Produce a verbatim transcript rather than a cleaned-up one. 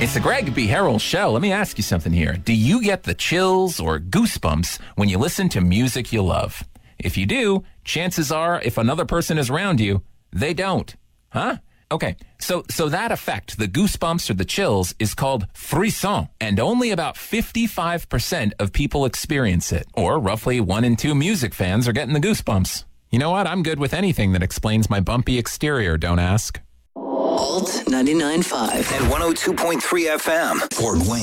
It's the Greg B. Harrell Show. Let me ask you something here. Do you get the chills or goosebumps when you listen to music you love? If you do, chances are, if another person is around you, they don't. Huh? Okay, so so that effect, the goosebumps or the chills, is called frisson, and only about fifty-five percent of people experience it, or roughly one in two music fans are getting the goosebumps. You know what? I'm good with anything that explains my bumpy exterior, don't ask. Alt ninety-nine point five and one oh two point three F M. Fort Wayne.